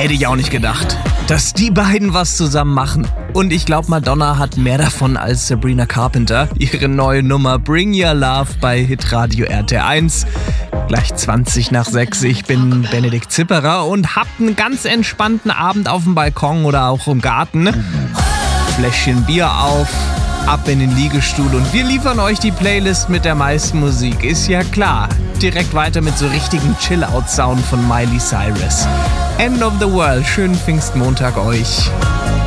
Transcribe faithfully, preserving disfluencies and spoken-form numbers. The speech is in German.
Hätte ich auch nicht gedacht, dass die beiden was zusammen machen. Und ich glaube, Madonna hat mehr davon als Sabrina Carpenter. Ihre neue Nummer Bring Your Love bei Hitradio R T eins. Gleich zwanzig nach sechs. Ich bin Benedikt Zipperer und hab einen ganz entspannten Abend auf dem Balkon oder auch im Garten. Fläschchen Bier auf, ab in den Liegestuhl und wir liefern euch die Playlist mit der meisten Musik. Ist ja klar. Direkt weiter mit so richtigen Chill-Out-Sound von Miley Cyrus. End of the World. Schönen Pfingstmontag euch.